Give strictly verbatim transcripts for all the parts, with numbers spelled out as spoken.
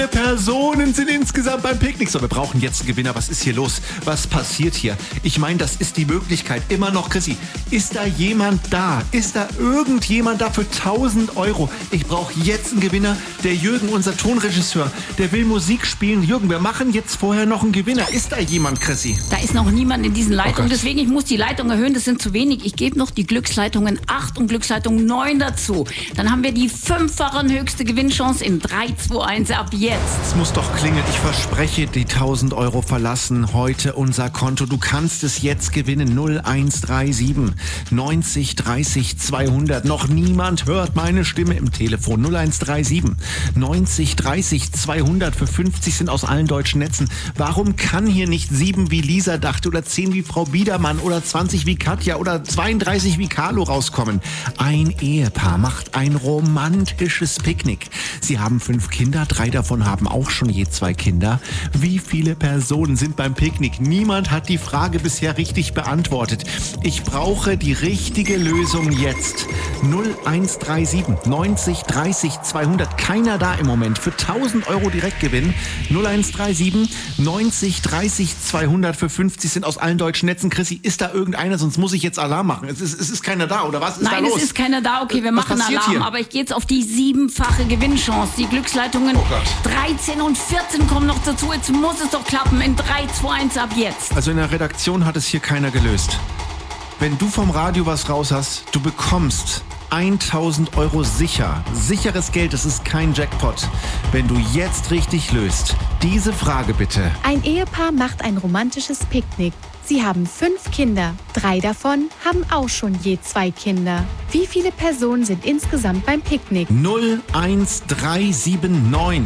Personen sind insgesamt beim Picknick. So, wir brauchen jetzt einen Gewinner. Was ist hier los? Was passiert hier? Ich meine, das ist die Möglichkeit. Immer noch, Chrissy. Ist da jemand da? Ist da irgendjemand da für tausend Euro? Ich brauche jetzt einen Gewinner. Der Jürgen, unser Tonregisseur, der will Musik spielen. Jürgen, wir machen jetzt vorher noch einen Gewinner. Ist da jemand, Chrissy? Da ist noch niemand in diesen Leitungen. Oh Deswegen, ich muss die Leitung erhöhen. Das sind zu wenig. Ich gebe noch die Glücksleitungen acht und Glücksleitung neun dazu. Dann haben wir die fünffachen höchste Gewinnchance in drei, zwei, eins ab jetzt. Es muss doch klingeln. Ich verspreche, die tausend Euro verlassen heute unser Konto. Du kannst es jetzt gewinnen. null eins drei sieben neunzig dreißig zweihundert. Noch niemand hört meine Stimme im Telefon. null eins drei sieben neunzig dreißig zweihundert. Für fünfzig sind aus allen deutschen Netzen. Warum kann hier nicht sieben wie Lisa dachte oder zehn wie Frau Biedermann oder zwanzig wie Katja oder zweiunddreißig wie Carlo rauskommen? Ein Ehepaar macht ein romantisches Picknick. Sie haben fünf Kinder, drei davon haben auch schon je zwei Kinder. Wie viele Personen sind beim Picknick? Niemand hat die Frage bisher richtig beantwortet. Ich brauche die richtige Lösung jetzt. null eins drei sieben neunzig dreißig zweihundert. Keiner da im Moment. Für tausend Euro Direktgewinn. null eins drei sieben neunzig dreißig zweihundert. Für fünfzig sind aus allen deutschen Netzen. Chrissy, ist da irgendeiner? Sonst muss ich jetzt Alarm machen. Es ist, es ist keiner da, oder was ist Nein, da los? es ist keiner da. Okay, wir Was machen passiert Alarm. hier? Aber ich gehe jetzt auf die siebenfache Gewinnchance. Die Glücksleitungen Oh Gott. dreizehn und vierzehn kommen noch dazu. Jetzt muss es doch klappen. In drei, zwei, eins ab jetzt. Also in der Redaktion hat es hier keiner gelöst. Wenn du vom Radio was raus hast, du bekommst tausend Euro sicher. Sicheres Geld, das ist kein Jackpot. Wenn du jetzt richtig löst, diese Frage bitte. Ein Ehepaar macht ein romantisches Picknick. Sie haben fünf Kinder. Drei davon haben auch schon je zwei Kinder. Wie viele Personen sind insgesamt beim Picknick? null eins drei sieben neun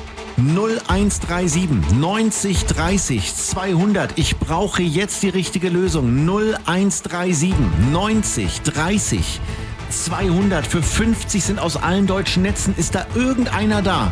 null eins drei sieben neunzig dreißig zweihundert. Ich brauche jetzt die richtige Lösung. null eins drei sieben neunzig dreißig zweihundert. Für fünfzig sind aus allen deutschen Netzen. Ist da irgendeiner da?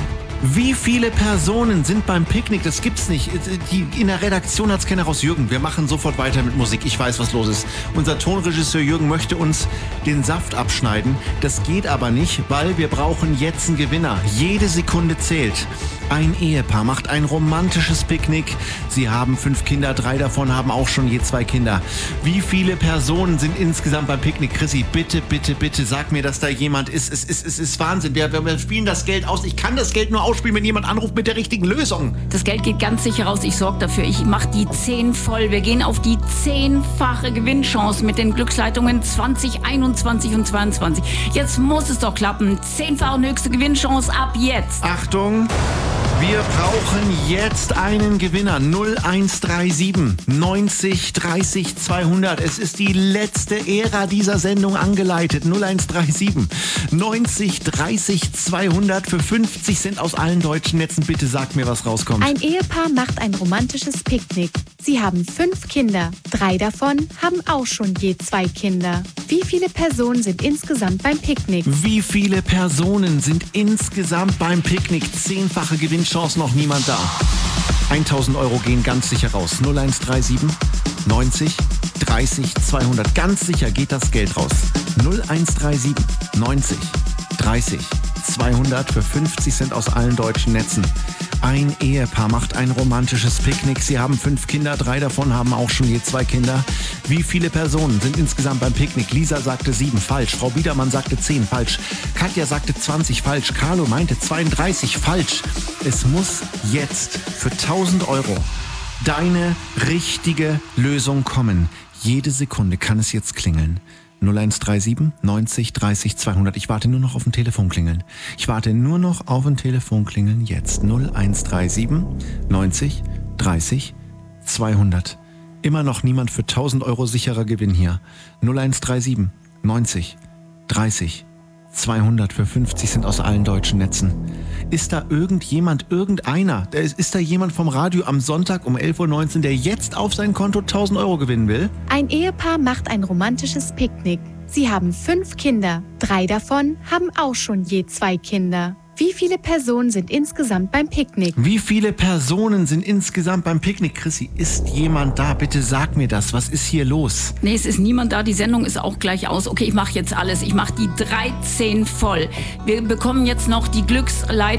Wie viele Personen sind beim Picknick? Das gibt's nicht. Die, in der Redaktion hat's keiner raus. Jürgen, wir machen sofort weiter mit Musik. Ich weiß, was los ist. Unser Tonregisseur Jürgen möchte uns den Saft abschneiden. Das geht aber nicht, weil wir brauchen jetzt einen Gewinner. Jede Sekunde zählt. Ein Ehepaar macht ein romantisches Picknick. Sie haben fünf Kinder, drei davon haben auch schon je zwei Kinder. Wie viele Personen sind insgesamt beim Picknick? Chrissy, bitte, bitte, bitte sag mir, dass da jemand ist. Es ist, es ist Wahnsinn. Wir, wir spielen das Geld aus. Ich kann das Geld nur ausspielen, wenn jemand anruft mit der richtigen Lösung. Das Geld geht ganz sicher raus. Ich sorge dafür. Ich mache die zehn voll. Wir gehen auf die zehnfache Gewinnchance mit den Glücksleitungen zwanzig, einundzwanzig und zweiundzwanzig. Jetzt muss es doch klappen. Zehnfache höchste Gewinnchance ab jetzt. Achtung! Wir brauchen jetzt einen Gewinner. null eins drei sieben neunzig dreißig zweihundert. Es ist die letzte Ära dieser Sendung angeleitet. null eins drei sieben neunzig dreißig zweihundert. Für fünfzig sind aus allen deutschen Netzen. Bitte sag mir, was rauskommt. Ein Ehepaar macht ein romantisches Picknick. Sie haben fünf Kinder. Drei davon haben auch schon je zwei Kinder. Wie viele Personen sind insgesamt beim Picknick? Wie viele Personen sind insgesamt beim Picknick? Zehnfache Gewinnchance, noch niemand da. tausend Euro gehen ganz sicher raus. null eins drei sieben neunzig dreißig zweihundert. Ganz sicher geht das Geld raus. null eins drei sieben neunzig dreißig zweihundert. Für fünfzig sind aus allen deutschen Netzen. Ein Ehepaar macht ein romantisches Picknick. Sie haben fünf Kinder, drei davon haben auch schon je zwei Kinder. Wie viele Personen sind insgesamt beim Picknick? Lisa sagte sieben, falsch. Frau Biedermann sagte zehn, falsch. Katja sagte zwanzig, falsch. Carlo meinte zweiunddreißig, falsch. Es muss jetzt für tausend Euro deine richtige Lösung kommen. Jede Sekunde kann es jetzt klingeln. null eins drei sieben neunzig dreißig zweihundert. Ich warte nur noch auf ein Telefonklingeln. Ich warte nur noch auf ein Telefonklingeln jetzt. null eins drei sieben neunzig dreißig zweihundert. Immer noch niemand für tausend Euro sicherer Gewinn hier. null eins drei sieben neunzig dreißig zweihundert. Für fünfzig sind aus allen deutschen Netzen. Ist da irgendjemand, irgendeiner, ist da jemand vom Radio am Sonntag um elf Uhr neunzehn, der jetzt auf sein Konto tausend Euro gewinnen will? Ein Ehepaar macht ein romantisches Picknick. Sie haben fünf Kinder. Drei davon haben auch schon je zwei Kinder. Wie viele Personen sind insgesamt beim Picknick? Wie viele Personen sind insgesamt beim Picknick? Chrissy, ist jemand da? Bitte sag mir das. Was ist hier los? Nee, es ist niemand da. Die Sendung ist auch gleich aus. Okay, ich mache jetzt alles. Ich mache die dreizehn voll. Wir bekommen jetzt noch die Glücksleitung.